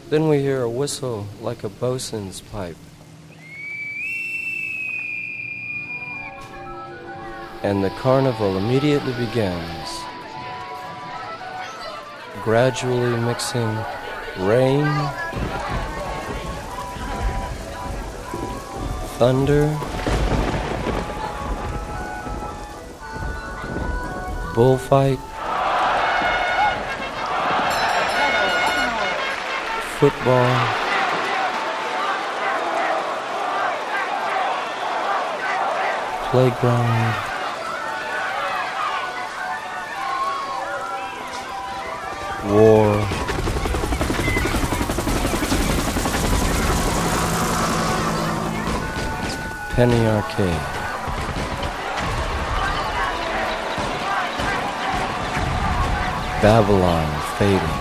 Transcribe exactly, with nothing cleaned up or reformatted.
Then we hear a whistle like a bosun's pipe. And the carnival immediately begins, gradually mixing rain, thunder, bullfight, football, playground, war, penny arcade, Babylon fading,